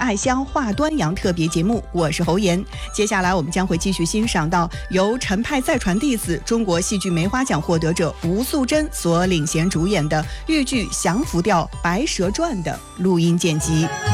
爱乡话端阳特别节目，我是侯岩。接下来我们将会继续欣赏到由陈派再传弟子、中国戏剧梅花奖获得者吴素珍所领衔主演的豫剧降服调《白蛇传》的录音剪辑。